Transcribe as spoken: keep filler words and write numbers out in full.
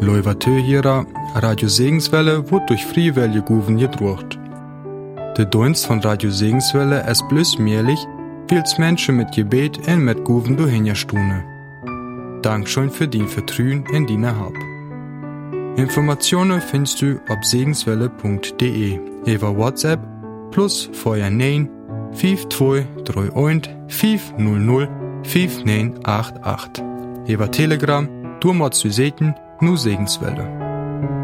Leuvatö hierer Radio Segenswelle wird durch Friewelle Guven gedruckt. Der Dienst von Radio Segenswelle ist bloß möglich, weil's Menschen mit Gebet und mit Guven durchhinterstune. Dankeschön für dein Vertrauen in deine Hab. Informationen findest du auf segenswelle punkt de über WhatsApp plus Feuer neun fünf zwei drei eins fünf null null fünf neun acht acht. Über Telegram, du machst du Seten, nur Segenswelle.